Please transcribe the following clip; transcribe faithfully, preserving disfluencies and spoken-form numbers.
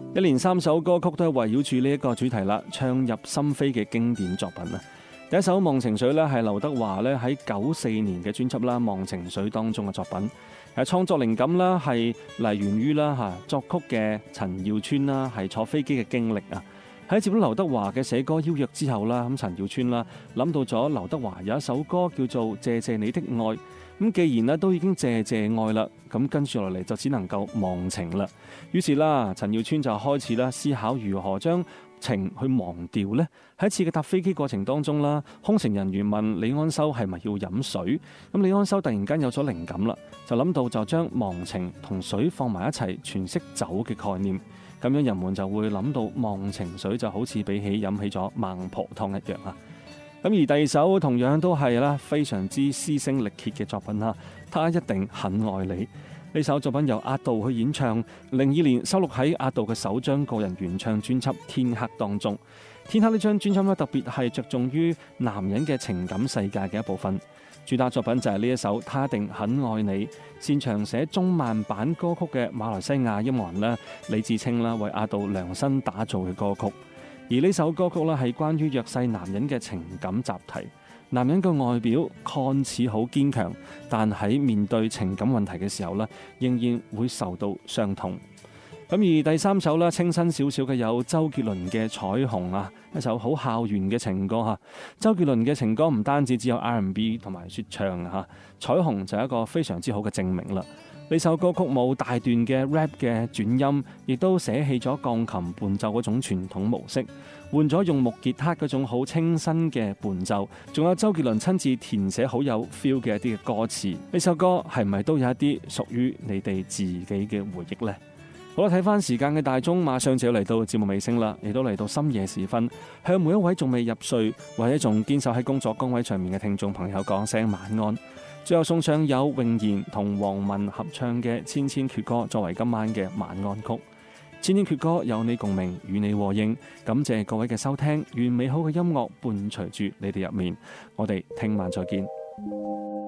一連三首歌曲都係圍繞住呢一個主題啦，唱入心扉嘅經典作品啊！第一首《忘情水》咧係劉德華咧喺九四年嘅專輯啦《忘情水》當中嘅作品，誒創作靈感啦係嚟源於啦嚇作曲嘅陳耀川啦係坐飛機嘅經歷啊！喺接到劉德華嘅寫歌邀約之後啦，咁陳耀川啦諗到咗劉德華有一首歌叫做《謝謝你的愛》，咁既然咧都已經謝謝愛啦，咁跟住落嚟就只能夠忘情啦。於是啦，陳耀川就開始啦思考如何將情去忘掉呢。喺一次嘅搭飛機過程當中啦，空乘人員問李安修係咪要飲水，咁李安修突然間有咗靈感啦，就諗到就將忘情同水放埋一齊詮釋酒嘅概念。咁樣人們就會諗到忘情水就好似比起飲起咗孟婆湯一樣啊！咁而第二首同樣都係啦非常之詩聲力竭嘅作品啦，他一定很愛你。呢首作品由阿杜去演唱，零二年收錄喺阿杜嘅首張個人原唱專輯《天黑》當中。《天黑》呢張專輯咧特別係着重於男人嘅情感世界嘅一部分。主打作品就係呢一首《他一定很愛你》，擅長寫中慢版歌曲嘅馬來西亞音樂人啦李志清啦為阿杜量身打造嘅歌曲。而呢首歌曲咧係關於弱勢男人嘅情感集題。男人嘅外表看似好堅強，但喺面對情感問題嘅時候咧，仍然會受到傷痛。咁而第三首咧，清新少少嘅有周杰倫嘅《彩虹》啊，一首好校園嘅情歌嚇。周杰倫嘅情歌唔單止只有 R and B 同埋説唱嚇，《彩虹》就係一個非常之好嘅證明啦。呢首歌曲冇大段嘅 rap 嘅轉音，亦都捨棄咗鋼琴伴奏嗰種傳統模式，換咗用木吉他嗰種好清新嘅伴奏，仲有周杰倫親自填寫好有 feel 嘅一啲嘅歌詞。呢首歌係咪都有一啲屬於你哋自己嘅回憶呢？好啦，睇翻時間嘅大鐘，馬上就要嚟到節目尾聲啦，亦都嚟到深夜時分，向每一位仲未入睡或者仲堅守喺工作崗位上面嘅聽眾朋友講聲晚安。最後送上有詠賢同黃文合唱嘅《千千闕歌》作為今晚嘅晚安曲。《千千闕歌》有你共鳴，與你和應。感謝各位嘅收聽，願美好嘅音樂伴隨住你哋入面。我哋聽晚再見。